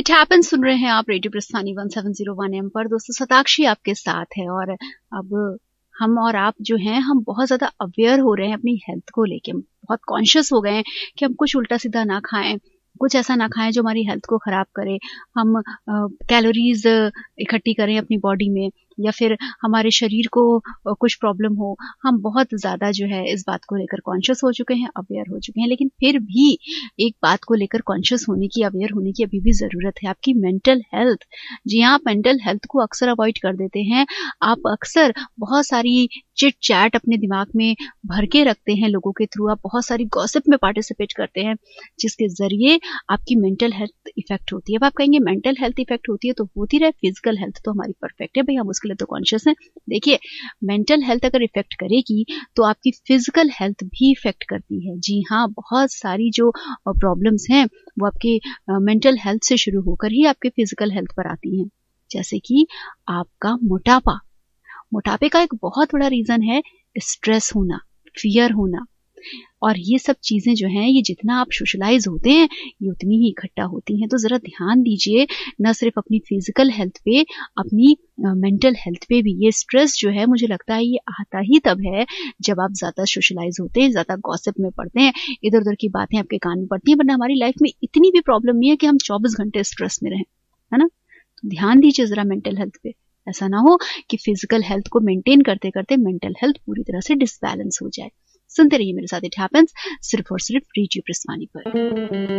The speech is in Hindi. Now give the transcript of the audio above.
इट हैपन सुन रहे हैं आप रेडियो प्रस्थानी 1701 एम पर। दोस्तों शताक्षी आपके साथ है और अब हम और आप जो हैं हम बहुत ज़्यादा अवेयर हो रहे हैं अपनी हेल्थ को लेके। हम बहुत कॉन्शियस हो गए हैं कि हम कुछ उल्टा सीधा ना खाएं, कुछ ऐसा ना खाएं जो हमारी हेल्थ को ख़राब करे। हम कैलोरीज इकट्ठी करें अपनी बॉडी में या फिर हमारे शरीर को कुछ प्रॉब्लम हो। हम बहुत ज़्यादा जो है इस बात को लेकर कॉन्शियस हो चुके हैं, अवेयर हो चुके हैं। लेकिन फिर भी एक बात को लेकर कॉन्शियस होने की, अवेयर होने की अभी भी ज़रूरत है, आपकी मेंटल हेल्थ। जी हाँ, आप मेंटल हेल्थ को अक्सर अवॉइड कर देते हैं। आप अक्सर बहुत सारी चिट चैट अपने दिमाग में भर के रखते हैं लोगों के थ्रू। आप बहुत सारी गॉसिप में पार्टिसिपेट करते हैं जिसके ज़रिए आपकी मेंटल हेल्थ इफेक्ट होती है। अब आप कहेंगे मेंटल हेल्थ इफेक्ट होती है तो होती रहे, फिजिकल हेल्थ तो हमारी परफेक्ट है भाई, हम उसके लिए तो कॉन्शियस हैं। देखिए, मेंटल हेल्थ अगर इफेक्ट करेगी तो आपकी फिजिकल हेल्थ भी इफेक्ट करती है। जी हाँ, बहुत सारी जो प्रॉब्लम्स हैं वो आपके मेंटल हेल्थ से शुरू होकर ही आपके फिजिकल हेल्थ पर आती हैं। जैसे कि आपका मोटापे का एक बहुत बड़ा रीजन है स्ट्रेस होना, फियर होना। और ये सब चीजें जो हैं, ये जितना आप सोशलाइज होते हैं ये उतनी ही इकट्ठा होती हैं। तो जरा ध्यान दीजिए न सिर्फ अपनी फिजिकल हेल्थ पे, अपनी मेंटल हेल्थ पे भी। ये स्ट्रेस जो है मुझे लगता है ये आता ही तब है जब आप ज्यादा सोशलाइज होते हैं, ज्यादा गॉसिप में पड़ते हैं, इधर उधर की बातें आपके कान में पड़ती हैं। वरना हमारी लाइफ में इतनी भी प्रॉब्लम नहीं है कि हम 24 घंटे स्ट्रेस में रहें, है ना। तो ध्यान दीजिए जरा मेंटल हेल्थ पे। ऐसा ना हो कि फिजिकल हेल्थ को मेंटेन करते करते मेंटल हेल्थ पूरी तरह से डिसबैलेंस हो जाए। सुनते रहिए मेरे साथ इट हैपेंस, सिर्फ और सिर्फ रेडियो प्रस्थानी पर।